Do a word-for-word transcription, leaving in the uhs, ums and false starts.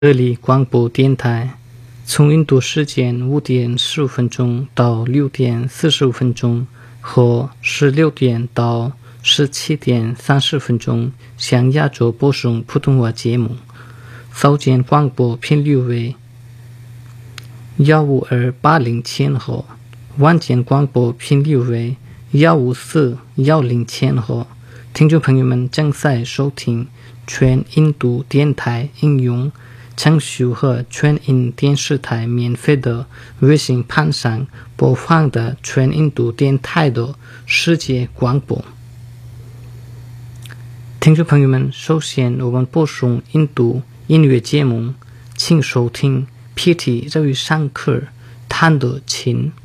这里广播电台，从印度时间五点十五分钟到六点四十五分钟和十六点到十七点三十分钟向亚洲播送普通话节目。早间广播频率为幺五二八零千赫，晚间广播频率为幺五四幺零千赫。听众朋友们正在收听全印度电台应用程序和全印电视台免费的微信盘上播放的全印度电台的世界广播。听众朋友们，首先我们播送印度音乐节目，请收听 P T 日语上课弹的琴。